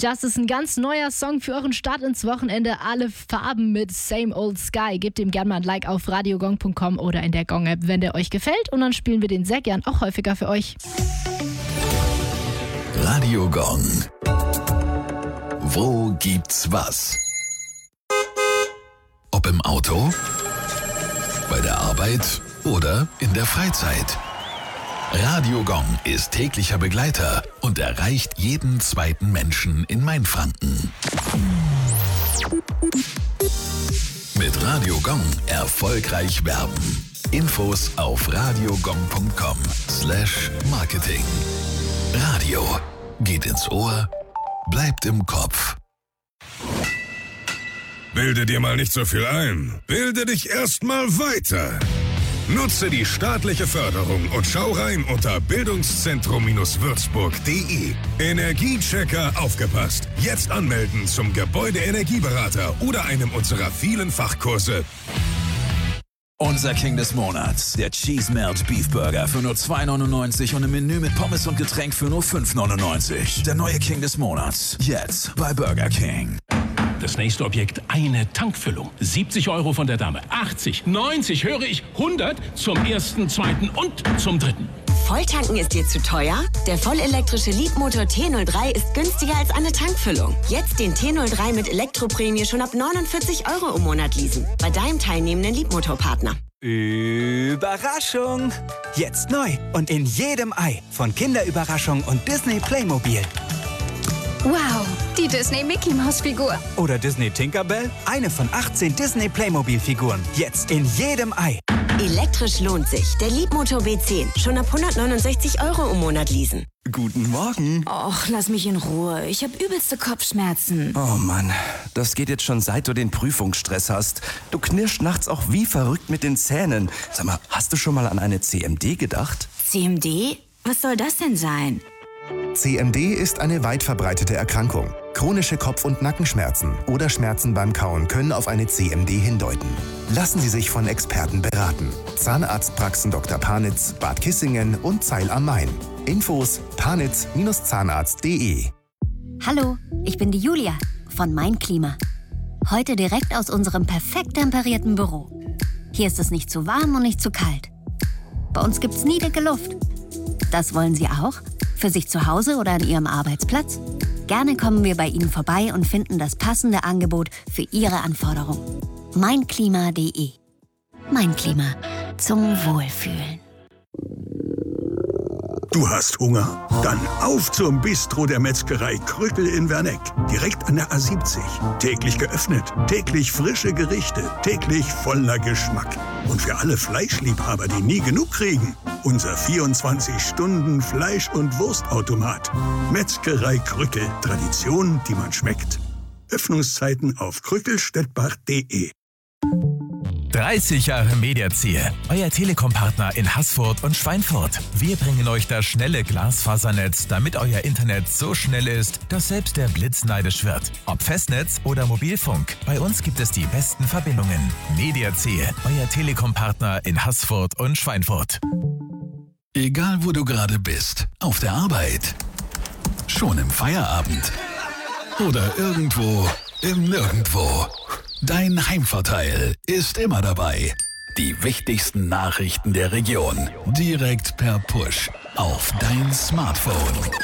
Das ist ein ganz neuer Song für euren Start ins Wochenende. Alle Farben mit Same Old Sky. Gebt ihm gerne mal ein Like auf radiogong.com oder in der Gong-App, wenn der euch gefällt. Und dann spielen wir den sehr gern auch häufiger für euch. Radio Gong. Wo gibt's was? Ob im Auto, bei der Arbeit oder in der Freizeit. Radio Gong ist täglicher Begleiter und erreicht jeden zweiten Menschen in Mainfranken. Mit Radio Gong erfolgreich werben. Infos auf radiogong.com/marketing. Radio geht ins Ohr, bleibt im Kopf. Bilde dir mal nicht so viel ein. Bilde dich erstmal weiter. Nutze die staatliche Förderung und schau rein unter bildungszentrum-würzburg.de. Energiechecker aufgepasst. Jetzt anmelden zum Gebäudeenergieberater oder einem unserer vielen Fachkurse. Unser King des Monats, der Cheese Melt Beef Burger für nur 2,99 und ein Menü mit Pommes und Getränk für nur 5,99. Der neue King des Monats, jetzt bei Burger King. Das nächste Objekt, eine Tankfüllung. 70 € von der Dame, 80, 90, höre ich, 100 zum ersten, zweiten und zum dritten. Volltanken ist dir zu teuer? Der vollelektrische Leapmotor T03 ist günstiger als eine Tankfüllung. Jetzt den T03 mit Elektroprämie schon ab 49 € im Monat leasen. Bei deinem teilnehmenden Leapmotor-Partner. Überraschung! Jetzt neu und in jedem Ei von Kinderüberraschung und Disney Playmobil. Wow, die Disney-Mickey-Maus-Figur. Oder Disney Tinkerbell? Eine von 18 Disney Playmobil-Figuren. Jetzt in jedem Ei. Elektrisch lohnt sich. Der Leapmotor B10. Schon ab 169 € im Monat leasen. Guten Morgen. Och, lass mich in Ruhe. Ich habe übelste Kopfschmerzen. Oh Mann, das geht jetzt schon seit du den Prüfungsstress hast. Du knirschst nachts auch wie verrückt mit den Zähnen. Sag mal, hast du schon mal an eine CMD gedacht? CMD? Was soll das denn sein? CMD ist eine weit verbreitete Erkrankung. Chronische Kopf- und Nackenschmerzen oder Schmerzen beim Kauen können auf eine CMD hindeuten. Lassen Sie sich von Experten beraten. Zahnarztpraxen Dr. Panitz, Bad Kissingen und Zeil am Main. Infos panitz-zahnarzt.de. Hallo, ich bin die Julia von Mein Klima. Heute direkt aus unserem perfekt temperierten Büro. Hier ist es nicht zu warm und nicht zu kalt. Bei uns gibt's nie dicke Luft. Das wollen Sie auch? Für sich zu Hause oder an Ihrem Arbeitsplatz? Gerne kommen wir bei Ihnen vorbei und finden das passende Angebot für Ihre Anforderungen. Meinklima.de. Mein Klima. Zum Wohlfühlen. Du hast Hunger? Dann auf zum Bistro der Metzgerei Krückel in Werneck. Direkt an der A70. Täglich geöffnet, täglich frische Gerichte, täglich voller Geschmack. Und für alle Fleischliebhaber, die nie genug kriegen, unser 24-Stunden-Fleisch- und Wurstautomat. Metzgerei Krückel. Tradition, die man schmeckt. Öffnungszeiten auf krückelstettbach.de. 30 Jahre Mediaziel, euer Telekom-Partner in Haßfurt und Schweinfurt. Wir bringen euch das schnelle Glasfasernetz, damit euer Internet so schnell ist, dass selbst der Blitz neidisch wird. Ob Festnetz oder Mobilfunk, bei uns gibt es die besten Verbindungen. Mediaziel, euer Telekom-Partner in Haßfurt und Schweinfurt. Egal wo du gerade bist, auf der Arbeit, schon im Feierabend oder irgendwo im Nirgendwo. Dein Heimvorteil ist immer dabei. Die wichtigsten Nachrichten der Region direkt per Push auf dein Smartphone.